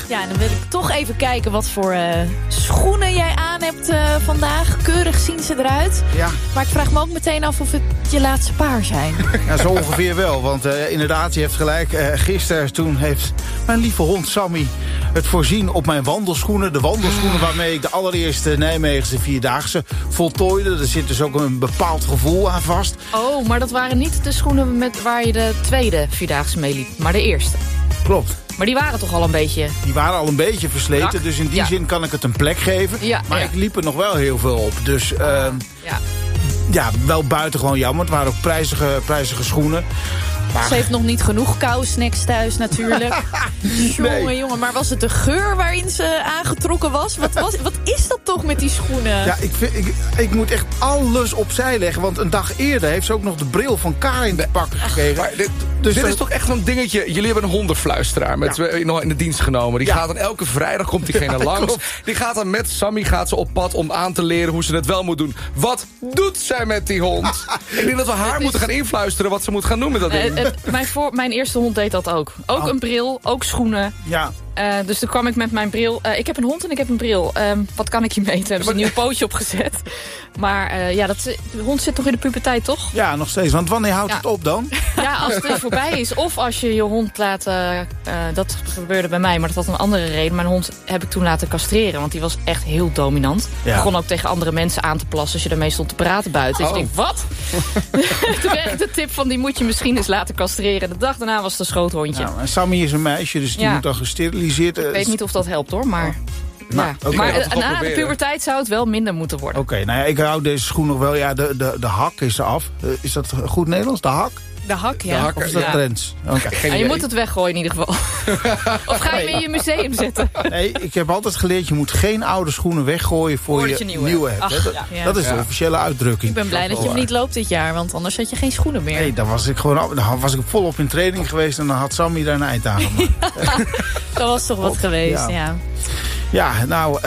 Ja, en dan wil ik toch even kijken wat voor schoenen jij aan hebt vandaag. Keurig zien ze eruit. Ja. Maar ik vraag me ook meteen af of het je laatste paar zijn. Ja, zo ongeveer wel. Want inderdaad, je hebt gelijk. Gisteren toen heeft mijn lieve hond Sammy het voorzien op mijn wandelschoenen. De wandelschoenen waarmee ik de allereerste Nijmegense Vierdaagse voltooide. Er zit dus ook een bepaald gevoel aan vast. Oh, maar dat waren niet de schoenen waar je de tweede Vierdaagse mee liep, maar de eerste. Klopt. Maar die waren toch al een beetje... Die waren al een beetje versleten, Brak. dus in die zin kan ik het een plek geven. Ja, maar ik liep er nog wel heel veel op. Dus ja, wel buitengewoon jammer. Het waren ook prijzige schoenen. Maar... Ze heeft nog niet genoeg kousnacks thuis natuurlijk. Jongen, maar was het de geur waarin ze aangetrokken was? Wat is dat toch met die schoenen? Ja, ik moet echt alles opzij leggen. Want een dag eerder heeft ze ook nog de bril van Karin te pakken gekregen. Maar dit is toch echt zo'n dingetje. Jullie hebben een hondenfluisteraar nog in de dienst genomen. Die gaat dan elke vrijdag, komt diegene langs. Klopt. Die gaat dan met Sammy gaat ze op pad om aan te leren hoe ze het wel moet doen. Wat doet zij met die hond? Ik denk dat we haar moeten gaan influisteren wat ze moet gaan doen met dat ding. Mijn eerste hond deed dat ook. Ook een bril, ook schoenen. Ja. Dus toen kwam ik met mijn bril. Ik heb een hond en ik heb een bril. Wat kan ik je meten? Hebben ze een nieuw pootje opgezet. Maar de hond zit nog in de puberteit, toch? Ja, nog steeds. Want wanneer houdt het op dan? Ja, als het er voorbij is. Of als je hond laat... dat gebeurde bij mij, maar dat had een andere reden. Mijn hond heb ik toen laten castreren. Want die was echt heel dominant. Ja. Begon ook tegen andere mensen aan te plassen als je ermee stond te praten buiten. Dus ik denk, wat? Toen kreeg ik de tip van die moet je misschien eens laten castreren. De dag daarna was het een schoothondje. Nou, en Sammy is een meisje, dus die moet dan gesteriliseerd. Ik weet niet of dat helpt hoor, maar... Nou, ja. Maar na de puberteit zou het wel minder moeten worden. Oké, nou ja, ik hou deze schoen nog wel. Ja, de hak is eraf. Is dat goed Nederlands? De hak? De hak, ja. De hak, Of is dat trends? Okay. Je moet het weggooien in ieder geval. Of ga je hem in je museum zetten? Nee, ik heb altijd geleerd, je moet geen oude schoenen weggooien voor je nieuwe hebt. Ach, dat is de officiële uitdrukking. Ik ben blij dat je hem niet loopt dit jaar, want anders had je geen schoenen meer. Nee, dan was ik volop in training geweest en dan had Sammy daar een eind aan gemaakt. Dat was toch wat geweest, ja. Ja, nou,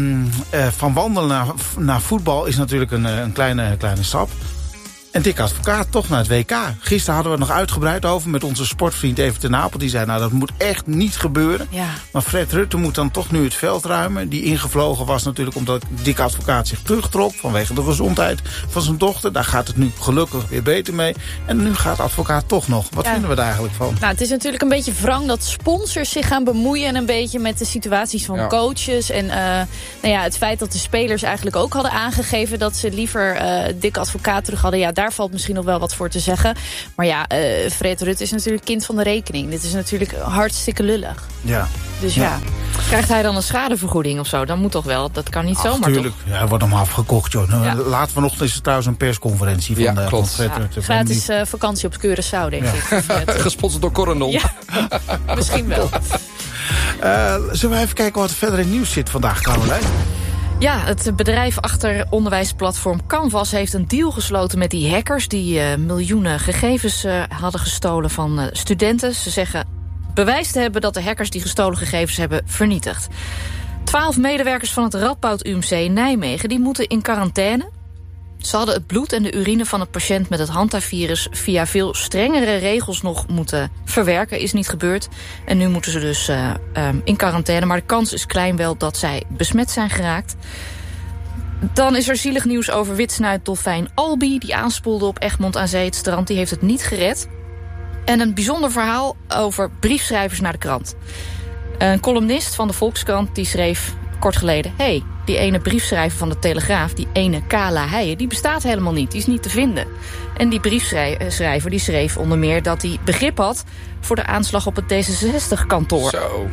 van wandelen naar voetbal is natuurlijk een kleine stap. En Dick Advocaat toch naar het WK. Gisteren hadden we het nog uitgebreid over met onze sportvriend Even ten Napel. Die zei, nou dat moet echt niet gebeuren. Ja. Maar Fred Rutte moet dan toch nu het veld ruimen. Die ingevlogen was natuurlijk omdat Dick Advocaat zich terugtrok. Vanwege de gezondheid van zijn dochter. Daar gaat het nu gelukkig weer beter mee. En nu gaat Advocaat toch nog. Wat vinden we daar eigenlijk van? Nou, het is natuurlijk een beetje wrang dat sponsors zich gaan bemoeien. Een beetje met de situaties van coaches. En het feit dat de spelers eigenlijk ook hadden aangegeven dat ze liever Dick Advocaat terug hadden. Ja, daar valt misschien nog wel wat voor te zeggen. Maar ja, Fred Rutte is natuurlijk kind van de rekening. Dit is natuurlijk hartstikke lullig. Ja. Dus ja. Krijgt hij dan een schadevergoeding of zo? Dan moet toch wel? Dat kan niet zomaar, tuurlijk. toch? Ja, hij wordt hem afgekocht, joh. Nou, later vanochtend is er trouwens een persconferentie van Fred Rutte. Gratis vakantie op Curaçao, denk ik. Gesponsord door Corendon. Ja, misschien wel. Zullen we even kijken wat er verder in het nieuws zit vandaag, Caroline? Ja, het bedrijf achter onderwijsplatform Canvas heeft een deal gesloten met die hackers die miljoenen gegevens hadden gestolen van studenten. Ze zeggen bewijs te hebben dat de hackers die gestolen gegevens hebben vernietigd. 12 medewerkers van het Radboud UMC in Nijmegen die moeten in quarantaine. Ze hadden het bloed en de urine van het patiënt met het Hanta-virus via veel strengere regels nog moeten verwerken. Is niet gebeurd. En nu moeten ze dus in quarantaine. Maar de kans is klein wel dat zij besmet zijn geraakt. Dan is er zielig nieuws over witsnuitdolfijn Albi. Die aanspoelde op Egmond aan Zee, het strand. Die heeft het niet gered. En een bijzonder verhaal over briefschrijvers naar de krant. Een columnist van de Volkskrant die schreef kort geleden: hey, die ene briefschrijver van de Telegraaf, die ene Kala Heijen, die bestaat helemaal niet, die is niet te vinden. En die briefschrijver die schreef onder meer dat hij begrip had voor de aanslag op het D66-kantoor. Zo.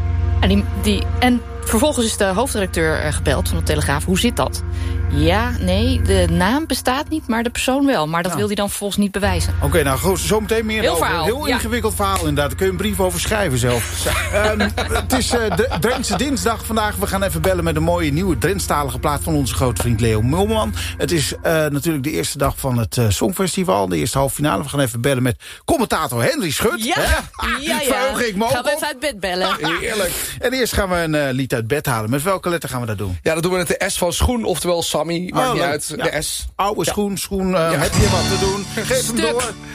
En vervolgens is de hoofdredacteur gebeld van de Telegraaf. Hoe zit dat? Ja, nee, de naam bestaat niet, maar de persoon wel. Maar dat wil hij dan vervolgens niet bewijzen. Oké, nou goed, zometeen meer over. Verhaal. Heel ingewikkeld verhaal inderdaad. Daar kun je een brief over schrijven zelf. Het is de Drentse Dinsdag vandaag. We gaan even bellen met een mooie nieuwe Drentstalige plaat van onze grote vriend Leo Mulman. Het is natuurlijk de eerste dag van het Songfestival. De eerste halve finale. We gaan even bellen met commentator Henry Schut. Ja. Verheug ik me ook gaan we op. even uit bed bellen. Heerlijk. En eerst gaan we een lied uit bed halen. Met welke letter gaan we dat doen? Ja, dat doen we met de S van schoen, oftewel Sammy. Maakt niet uit, de S. Oude schoen. Heb je wat te doen? Geef hem door.